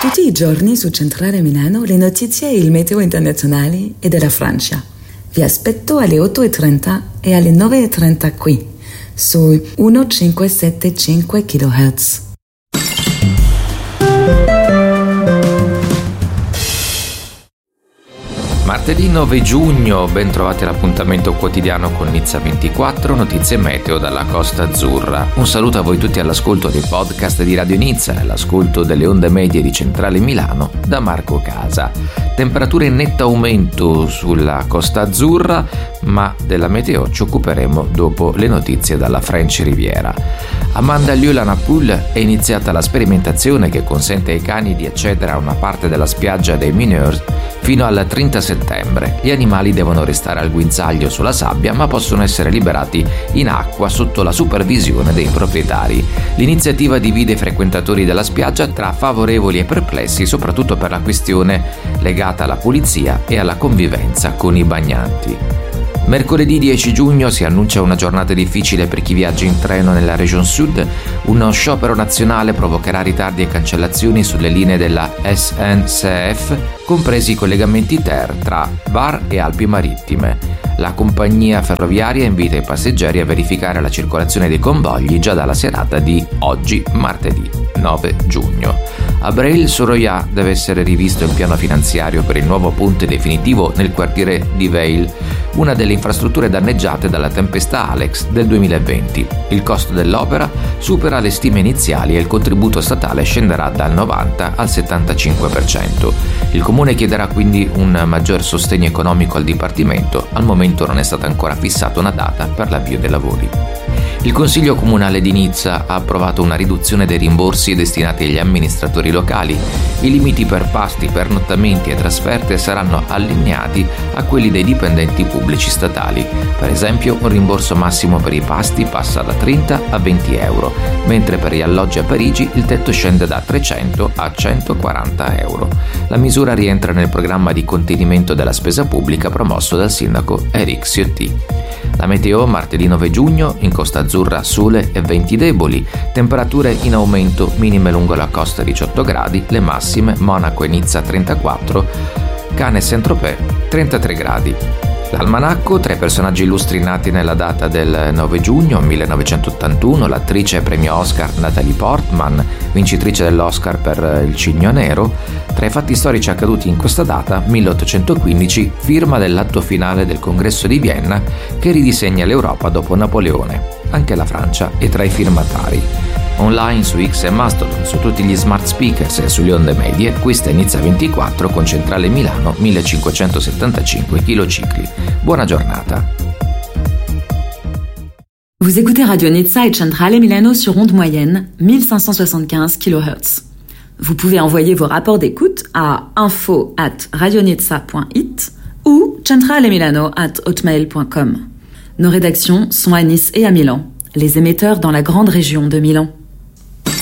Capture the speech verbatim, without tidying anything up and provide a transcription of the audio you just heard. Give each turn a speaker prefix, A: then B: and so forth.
A: Tutti i giorni su Centrale Milano le notizie e il meteo internazionali e della Francia. Vi aspetto alle otto e trenta e alle nove e trenta qui, su millecinquecentosettantacinque kHz.
B: Martedì nove giugno, ben trovati all'appuntamento quotidiano con Nizza ventiquattro, notizie meteo dalla Costa Azzurra. Un saluto a voi tutti all'ascolto dei podcast di Radio Nizza e all'ascolto delle onde medie di Centrale Milano da Marco Casa. Temperature in netto aumento sulla Costa Azzurra, ma della meteo ci occuperemo dopo le notizie dalla French Riviera. A Mandelieu-la-Napoule è iniziata la sperimentazione che consente ai cani di accedere a una parte della spiaggia dei Mineurs fino al trenta settembre. Gli animali devono restare al guinzaglio sulla sabbia, ma possono essere liberati in acqua sotto la supervisione dei proprietari. L'iniziativa divide i frequentatori della spiaggia tra favorevoli e perplessi, soprattutto per la questione legata alla pulizia e alla convivenza con i bagnanti. Mercoledì dieci giugno si annuncia una giornata difficile per chi viaggia in treno nella Regione Sud. Uno sciopero nazionale provocherà ritardi e cancellazioni sulle linee della S N C F, compresi i collegamenti T E R tra Var e Alpi Marittime. La compagnia ferroviaria invita i passeggeri a verificare la circolazione dei convogli già dalla serata di oggi, martedì nove giugno. A Breil-sur-Roya deve essere rivisto il piano finanziario per il nuovo ponte definitivo nel quartiere di Veil, una delle infrastrutture danneggiate dalla tempesta Alex del duemilaventi. Il costo dell'opera supera le stime iniziali e il contributo statale scenderà dal novanta al settantacinque per cento. Il comune chiederà quindi un maggior sostegno economico al dipartimento. Al momento non è stata ancora fissata una data per l'avvio dei lavori. Il Consiglio Comunale di Nizza ha approvato una riduzione dei rimborsi destinati agli amministratori locali. I limiti per pasti, pernottamenti e trasferte saranno allineati a quelli dei dipendenti pubblici statali. Per esempio, un rimborso massimo per i pasti passa da trenta a venti euro, mentre per gli alloggi a Parigi il tetto scende da trecento a centoquaranta euro. La misura rientra nel programma di contenimento della spesa pubblica promosso dal sindaco Eric Ciotti. La meteo martedì nove giugno, in Costa Azzurra sole e venti deboli, temperature in aumento, minime lungo la costa diciotto gradi, le massime Monaco e Nizza trentaquattro, Cannes e Saint-Tropez trentatré gradi. L'almanacco, tra i personaggi illustri nati nella data del nove giugno millenovecentottantuno, l'attrice premio Oscar Natalie Portman, vincitrice dell'Oscar per Il Cigno Nero. Tra i fatti storici accaduti in questa data, milleottocentoquindici, firma dell'atto finale del Congresso di Vienna che ridisegna l'Europa dopo Napoleone. Anche la Francia è tra i firmatari. Online su X e Mastodon, su tutti gli smart speakers e sulle onde medie, questa è Nizza ventiquattro con Centrale Milano millecinquecentosettantacinque kHz. Buona giornata.
A: Vous écoutez Radio Nizza et Centrale Milano sur onde moyenne mille cinq cent soixante-quinze kHz. Vous pouvez envoyer vos rapports d'écoute à info at radionizza point it ou centralemilano at hotmail point com. Nos rédactions sont à Nice et à Milan, les émetteurs dans la grande région de Milan.